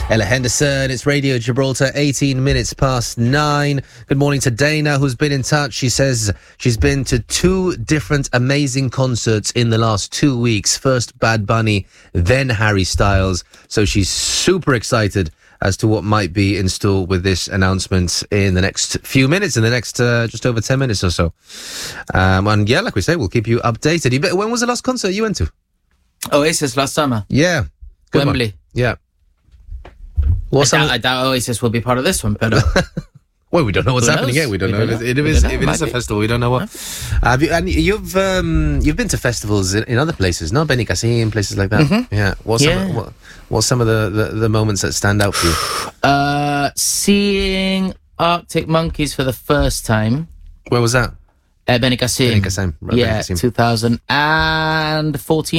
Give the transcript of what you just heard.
Ella Henderson, it's Radio Gibraltar, 18 minutes past 9. Good morning to Dana, who's been in touch. She says she's been to 2 different amazing concerts in the last 2 weeks. First Bad Bunny, then Harry Styles. So she's super excited as to what might be in store with this announcement in the next few minutes, in the next just over 10 minutes or so. And yeah, like we say, we'll keep you updated. When was the last concert you went to? Oasis last summer. Yeah. Good Wembley. one. Yeah. I doubt Oasis will be part of this one, but... Well, we don't know what's happening yet. We don't know if it is a festival. We don't know what. You've been to festivals in other places, no? Benicassim, places like that. Mm-hmm. Yeah. What's some of the moments that stand out for you? Seeing Arctic Monkeys for the first time. Where was that? Benicassim. Benicassim. Right, yeah, Benicassim. 2014.